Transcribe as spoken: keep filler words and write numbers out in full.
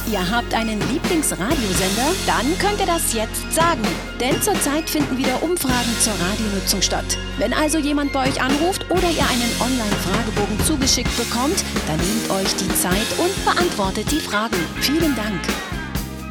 ihr habt einen Lieblingsradiosender? Dann könnt ihr das jetzt sagen. Denn zurzeit finden wieder Umfragen zur Radionutzung statt. Wenn also jemand bei euch anruft oder ihr einen Online-Fragebogen zugeschickt bekommt, dann nehmt euch die Zeit und beantwortet die Fragen. Vielen Dank.